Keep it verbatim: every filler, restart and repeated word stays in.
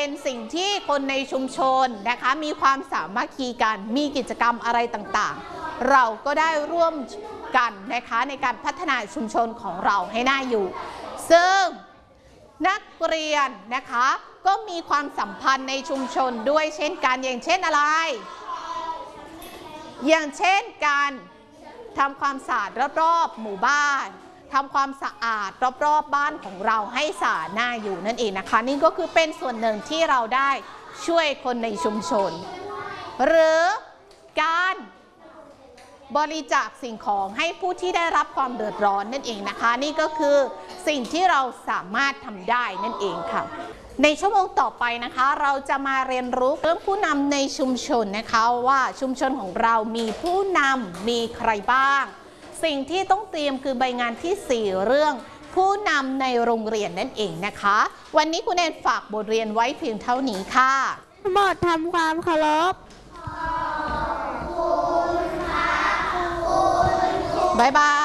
เป็นสิ่งที่คนในชุมชนนะคะมีความสามัคคีกันมีกิจกรรมอะไรต่างๆเราก็ได้ร่วมกันนะคะในการพัฒนาชุมชนของเราให้น่าอยู่ซึ่งนักเรียนนะคะก็มีความสัมพันธ์ในชุมชนด้วยเช่นกันอย่างเช่นอะไรอย่างเช่นการทำความสะอาดรอบๆหมู่บ้านทำความสะอาดรอบๆบ้านของเราให้สะอาดน่าอยู่นั่นเองนะคะนี่ก็คือเป็นส่วนหนึ่งที่เราได้ช่วยคนในชุมชนหรือการบริจาคสิ่งของให้ผู้ที่ได้รับความเดือดร้อนนั่นเองนะคะนี่ก็คือสิ่งที่เราสามารถทำได้นั่นเองค่ะในชั่วโมงต่อไปนะคะเราจะมาเรียนรู้เรื่องผู้นำในชุมชนนะคะว่าชุมชนของเรามีผู้นำมีใครบ้างสิ่งที่ต้องเตรียมคือใบงานที่สี่เรื่องผู้นำในโรงเรียนนั่นเองนะคะวันนี้คุณแอนฝากบทเรียนไว้เพียงเท่านี้ค่ะหมดทำความเคารพบ๊ายบาย